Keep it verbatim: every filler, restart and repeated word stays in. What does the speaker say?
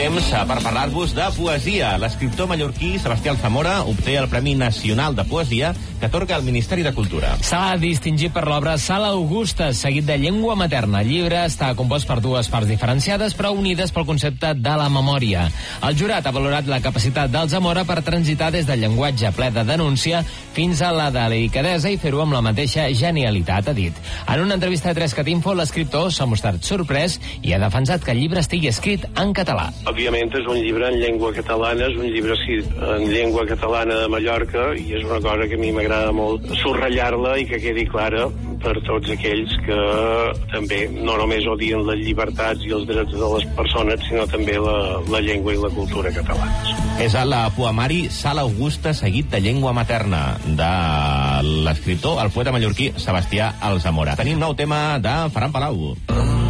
Temps per parlar-vos de poesia. L'escriptor mallorquí Sebastià Alzamora obté el Premi Nacional de Poesia que atorga el Ministeri de Cultura. S'ha distingit per l'obra Sala Augusta, seguit de Llengua Materna. El llibre està compost per dues parts diferenciades però unides pel concepte de la memòria. El jurat ha valorat la capacitat d'Alzamora per transitar des del llenguatge ple de denúncia fins a la delicadesa i fer-ho amb la mateixa genialitat, ha dit. En una entrevista a tres cat info, l'escriptor s'ha mostrat sorprès i ha defensat que el llibre estigui escrit en català. Òbviament és un llibre en llengua catalana, és un llibre escrit en llengua catalana de Mallorca i és una cosa que a mi m'agrada molt subratllar-la i que quedi clara per tots aquells que també no només odien les llibertats i els drets de les persones, sinó també la, la llengua i la cultura catalanes. És el poemari Sala Augusta, seguit de Llengua Materna, de l'escriptor, el poeta mallorquí Sebastià Alzamora. Tenim nou tema de Ferran Palau.